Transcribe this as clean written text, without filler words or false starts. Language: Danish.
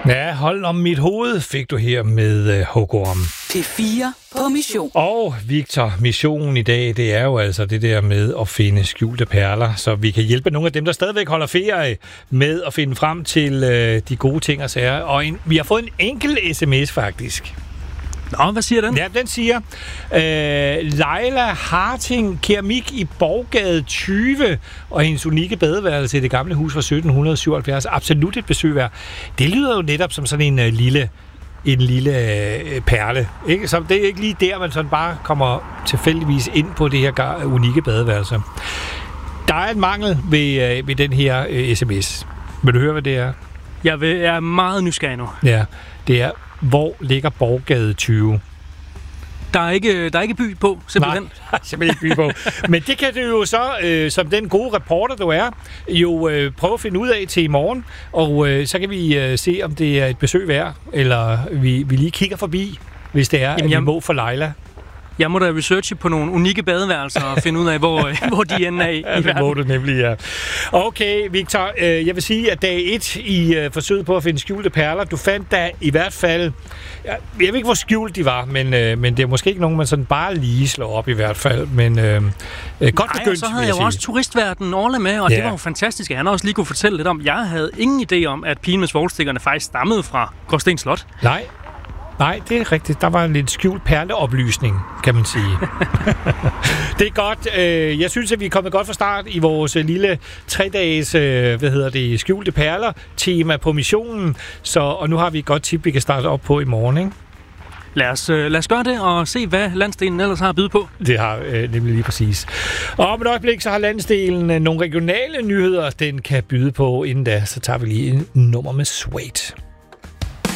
Ja, hold om mit hoved fik du her med Hugorm. P4 på mission. Og Victor, missionen i dag, det er jo altså det der med at finde skjulte perler, så vi kan hjælpe nogle af dem, der stadigvæk holder ferie, med at finde frem til de gode ting og sager. Og vi har fået en enkelt sms faktisk. Nå, hvad siger den? Ja, den siger, Leila Harting, keramik i Borggade 20, og hendes unikke badeværelse i det gamle hus fra 1777. Absolut et besøg værd. Det lyder jo netop som sådan en lille perle. Ikke? Så det er ikke lige der, man sådan bare kommer tilfældigvis ind på det her unikke badeværelse. Der er en mangel ved den her sms. Vil du høre, hvad det er? Jeg er meget nysgerrig nu. Ja, det er, hvor ligger Borggade 20? Der er ikke by på, simpelthen. Nej, simpelthen ikke by på. Men det kan du jo så, som den gode reporter du er, jo prøve at finde ud af til i morgen. Og så kan vi se, om det er et besøg værd, eller vi lige kigger forbi, hvis det er, at vi må for Leila. Jeg må da researche på nogle unikke badeværelser og finde ud af, hvor de ender i verden. Det må du nemlig, ja. Okay, Victor, jeg vil sige, at dag 1 i forsøget på at finde skjulte perler, du fandt da i hvert fald, jeg ved ikke, hvor skjult de var, men det er måske ikke nogen, man sådan bare lige slår op i hvert fald, men godt begyndt, så havde jeg jo også turistværten Orla med, og det var jo fantastisk, at han også lige kunne fortælle lidt om. Jeg havde ingen idé om, at pigen med svovlstikkerne faktisk stammede fra Gråsten Slot. Nej, det er rigtigt. Der var en lidt skjult perleoplysning, kan man sige. Det er godt. Jeg synes, at vi er kommet godt fra start i vores lille 3-dages, skjulte perler-tema på missionen. Og nu har vi et godt tip, vi kan starte op på i morgen, ikke? Lad os gøre det og se, hvad landsdelen ellers har at byde på. Det har nemlig lige præcis. Og om et øjeblik, så har landsdelen nogle regionale nyheder, den kan byde på. Inden da, så tager vi lige en nummer med Suede.